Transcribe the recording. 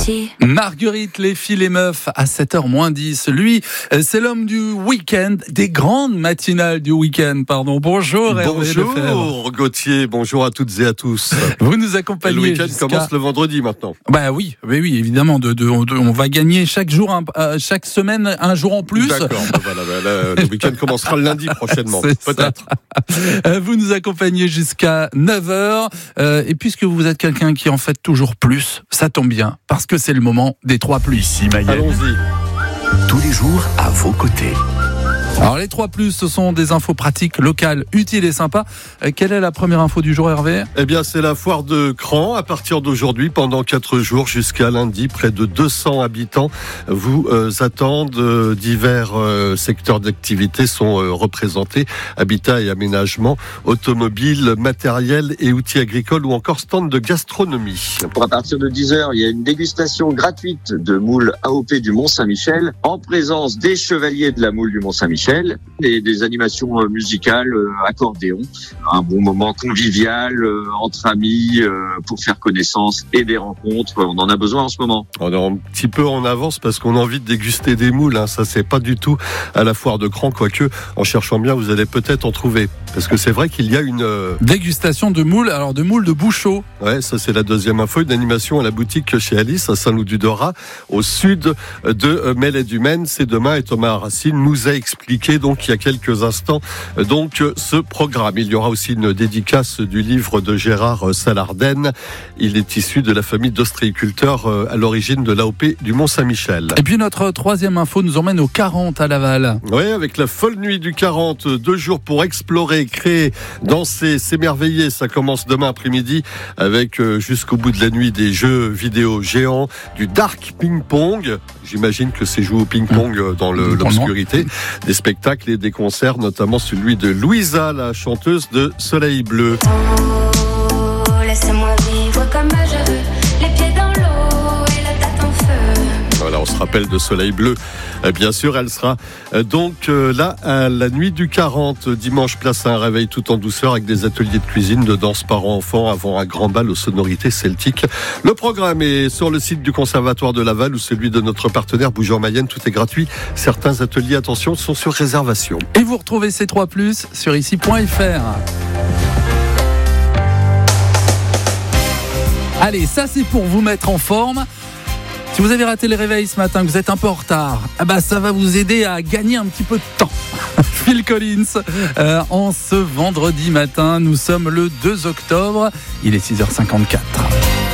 Marguerite, les filles, les meufs, à 7h-10. Lui, c'est l'homme du week-end, des grandes matinales du week-end, pardon. Bonjour, Hervé Lefebvre. Bonjour Gauthier, bonjour à toutes et à tous. Vous nous accompagnez. Et le week-end commence le vendredi maintenant. Bah oui, évidemment. On va gagner chaque jour, chaque semaine, un jour en plus. D'accord, voilà, le week-end commencera le lundi prochainement, peut-être. Vous nous accompagnez jusqu'à 9h. Et puisque vous êtes quelqu'un qui en fait toujours plus, ça tombe bien, parce que c'est le moment des 3+. Ici Mayenne. Allons-y. Tous les jours à vos côtés. Alors les 3+, ce sont des infos pratiques, locales, utiles et sympas. Quelle est la première info du jour, Hervé ? Eh bien, c'est la foire de Cran. À partir d'aujourd'hui, pendant 4 jours jusqu'à lundi, près de 200 habitants vous attendent. Divers secteurs d'activité sont représentés. Habitat et aménagement, automobile, matériel et outils agricoles ou encore stand de gastronomie. À partir de 10h, il y a une dégustation gratuite de moules AOP du Mont-Saint-Michel en présence des chevaliers de la moule du Mont-Saint-Michel et des animations musicales, accordéon. Un bon moment convivial entre amis pour faire connaissance et des rencontres. On en a besoin en ce moment. On est un petit peu en avance parce qu'on a envie de déguster des moules. Ça, c'est pas du tout à la foire de Cran, quoique en cherchant bien, vous allez peut-être en trouver. Parce que c'est vrai qu'il y a une dégustation de moules, alors de moules de Bouchot. Ouais, ça c'est la deuxième info. Une animation à la boutique chez Alice à Saint-Loup-du-Dora, au sud de Mellet-du-Maine. C'est demain et Thomas Racine nous a expliqué donc il y a quelques instants donc ce programme. Il y aura aussi une dédicace du livre de Gérard Salarden. Il est issu de la famille d'ostréiculteurs à l'origine de l'AOP du Mont-Saint-Michel. Et puis notre troisième info nous emmène au 40 à Laval. Oui, avec la folle nuit du 40, 2 jours pour explorer, créer, danser, s'émerveiller. Ça commence demain après-midi avec jusqu'au bout de la nuit des jeux vidéo géants, du dark ping-pong. J'imagine que c'est joué au ping-pong dans l'obscurité. Des spectacles et des concerts, notamment celui de Louisa, la chanteuse de Soleil Bleu. Oh, laisse-moi vivre comme je veux, les pieds dans l'eau et la tête en feu. Voilà, on se rappelle de Soleil Bleu. Bien sûr, elle sera donc là à la nuit du 40, dimanche, place à un réveil tout en douceur avec des ateliers de cuisine, de danse parents-enfants avant un grand bal aux sonorités celtiques. Le programme est sur le site du Conservatoire de Laval ou celui de notre partenaire Bougeant Mayenne. Tout est gratuit. Certains ateliers, attention, sont sur réservation. Et vous retrouvez ces 3+ sur ici.fr. Allez, ça c'est pour vous mettre en forme. Si vous avez raté le réveil ce matin, que vous êtes un peu en retard, ça va vous aider à gagner un petit peu de temps. Phil Collins, en ce vendredi matin, nous sommes le 2 octobre, il est 6h54.